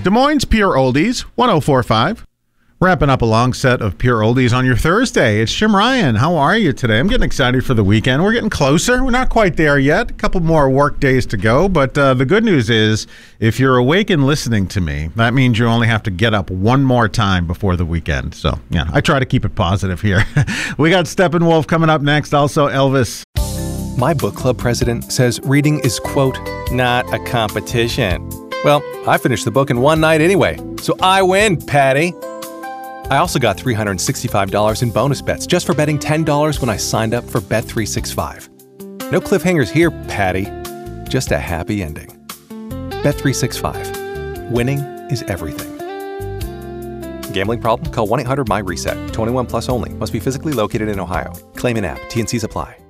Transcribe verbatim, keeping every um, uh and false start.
Des Moines Pure Oldies, one oh four point five. Wrapping up a long set of Pure Oldies on your Thursday. It's Jim Ryan. How are you today? I'm getting excited for the weekend. We're getting closer. We're not quite there yet. A couple more work days to go. But uh, the good news is, if you're awake and listening to me, that means you only have to get up one more time before the weekend. So, yeah, I try to keep it positive here. We got Steppenwolf coming up next. Also, Elvis. My book club president says reading is, quote, not a competition. Well, I finished the book in one night anyway, so I win, Patty. I also got three hundred sixty-five dollars in bonus bets just for betting ten dollars when I signed up for Bet three sixty-five. No cliffhangers here, Patty. Just a happy ending. Bet three sixty-five. Winning is everything. Gambling problem? Call one eight hundred M Y RESET. twenty-one plus only. Must be physically located in Ohio. Claim in app. T and Cs apply.